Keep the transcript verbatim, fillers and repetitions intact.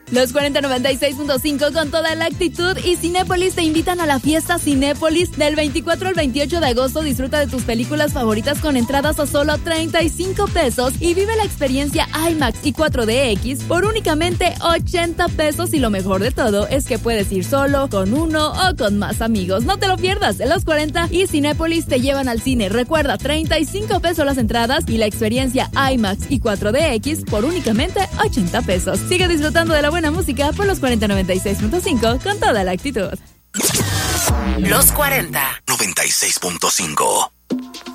Los cuarenta noventa y seis punto cinco con toda la actitud y Cinépolis te invitan a la fiesta Cinépolis del veinticuatro al veintiocho de agosto. Disfruta de tus películas favoritas con entradas a solo treinta y cinco pesos y vive la experiencia IMAX y cuatro D X por únicamente ochenta pesos, y lo mejor de todo es que puedes ir solo, con uno o con más amigos. No te lo pierdas. Los cuarenta y Cinépolis te llevan al cine. Recuerda, treinta y cinco pesos las entradas y la experiencia IMAX y cuatro D X por únicamente ochenta pesos. Sigue disfrutando de la buena música por los cuarenta noventa y seis punto cinco con toda la actitud. Los cuarenta noventa y seis punto cinco.